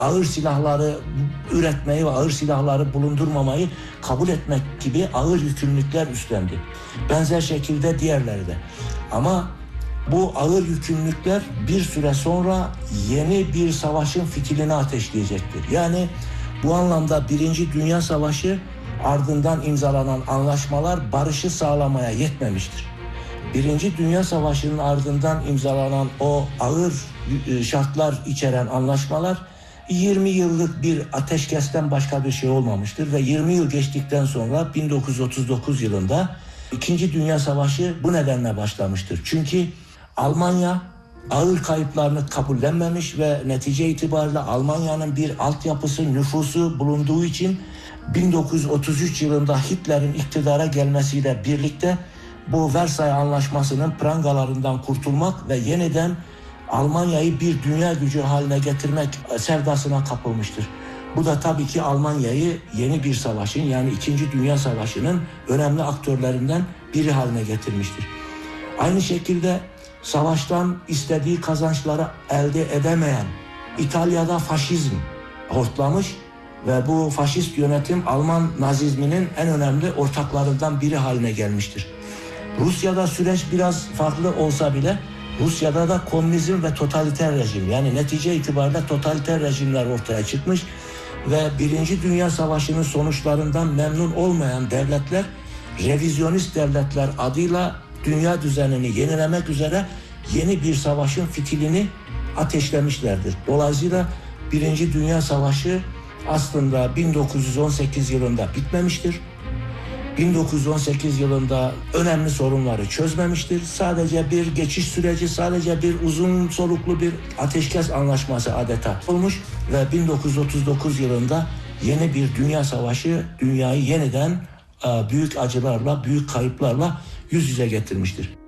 ağır silahları üretmeyi ve ağır silahları bulundurmamayı kabul etmek gibi ağır yükümlülükler üstlendi. Benzer şekilde diğerleri de. Ama bu ağır yükümlülükler bir süre sonra yeni bir savaşın fitilini ateşleyecektir. Yani bu anlamda Birinci Dünya Savaşı ardından imzalanan anlaşmalar barışı sağlamaya yetmemiştir. Birinci Dünya Savaşı'nın ardından imzalanan o ağır şartlar içeren anlaşmalar 20 yıllık bir ateşkesten başka bir şey olmamıştır ve 20 yıl geçtikten sonra 1939 yılında İkinci Dünya Savaşı bu nedenle başlamıştır. Çünkü Almanya ağır kayıplarını kabullenmemiş ve netice itibariyle Almanya'nın bir altyapısı, nüfusu bulunduğu için 1933 yılında Hitler'in iktidara gelmesiyle birlikte bu Versay Anlaşması'nın prangalarından kurtulmak ve yeniden Almanya'yı bir dünya gücü haline getirmek sevdasına kapılmıştır. Bu da tabii ki Almanya'yı yeni bir savaşın, yani İkinci Dünya Savaşı'nın önemli aktörlerinden biri haline getirmiştir. Aynı şekilde savaştan istediği kazançları elde edemeyen İtalya'da faşizm hortlamış ve bu faşist yönetim Alman nazizminin en önemli ortaklarından biri haline gelmiştir. Rusya'da süreç biraz farklı olsa bile Rusya'da da komünizm ve totaliter rejim, yani netice itibariyle totaliter rejimler ortaya çıkmış ve Birinci Dünya Savaşı'nın sonuçlarından memnun olmayan devletler, revizyonist devletler adıyla dünya düzenini yenilemek üzere yeni bir savaşın fitilini ateşlemişlerdir. Dolayısıyla Birinci Dünya Savaşı aslında 1918 yılında bitmemiştir. 1918 yılında önemli sorunları çözmemiştir. Sadece bir geçiş süreci, sadece bir uzun soluklu bir ateşkes anlaşması adeta olmuş ve 1939 yılında yeni bir dünya savaşı dünyayı yeniden büyük acılarla, büyük kayıplarla yüz yüze getirmiştir.